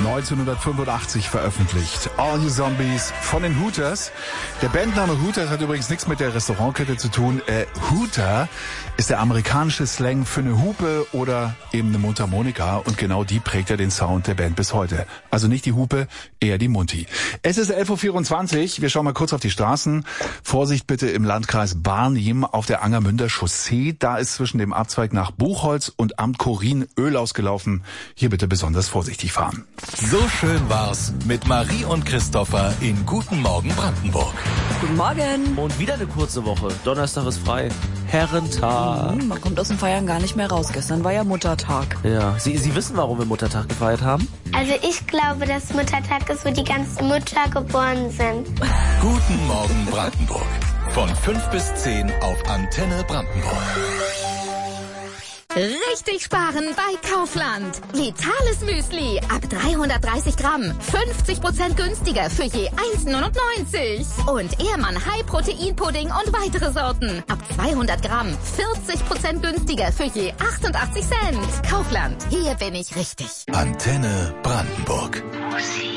1985 veröffentlicht. All You Zombies von den Hooters. Der Bandname Hooters hat übrigens nichts mit der Restaurantkette zu tun. Hooter ist der amerikanische Slang für eine Hupe oder eben eine Mundharmonika und genau die prägt ja den Sound der Band bis heute. Also nicht die Hupe, eher die Munti. Es ist 11.24 Uhr. Wir schauen mal kurz auf die Straßen. Vorsicht bitte im Landkreis Barnim auf der Angermünder Chaussee. Da ist zwischen dem Abzweig nach Buchholz und Amt Korin Öl ausgelaufen. Hier bitte besonders vorsichtig fahren. So schön war's mit Marie und Christopher in Guten Morgen Brandenburg. Guten Morgen. Und wieder eine kurze Woche. Donnerstag ist frei. Herrentag. Man kommt aus dem Feiern gar nicht mehr raus. Gestern war ja Muttertag. Ja, Sie wissen, warum wir Muttertag gefeiert haben? Also ich glaube, dass Muttertag ist, wo die ganzen Mütter geboren sind. Guten Morgen Brandenburg. Von 5 bis 10 auf Antenne Brandenburg. Richtig sparen bei Kaufland. Vitales Müsli ab 330 Gramm. 50% günstiger für je 1,99. Und Ehrmann High Protein Pudding und weitere Sorten. Ab 200 Gramm. 40% günstiger für je 88 Cent. Kaufland. Hier bin ich richtig. Antenne Brandenburg.